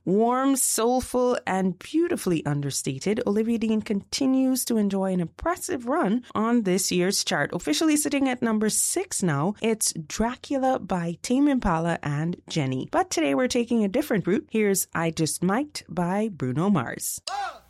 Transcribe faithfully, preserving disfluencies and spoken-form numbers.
Warm, soulful, and beautifully understated, Olivia Dean continues to enjoy an impressive run on this year's chart. Officially sitting at number six now, it's Dracula by Tame Impala and Jenny. But today we're taking a different route. Here's I Just Might'd by Bruno Mars. Oh!